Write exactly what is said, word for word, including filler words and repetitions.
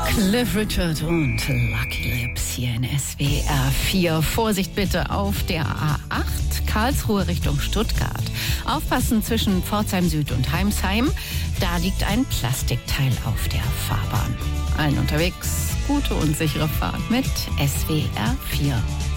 Cliff Richard und Lucky Lips hier in S W R vier. Vorsicht bitte auf der A acht, Karlsruhe Richtung Stuttgart. Aufpassen zwischen Pforzheim Süd und Heimsheim. Da liegt ein Plastikteil auf der Fahrbahn. Allen unterwegs, gute und sichere Fahrt mit S W R vier.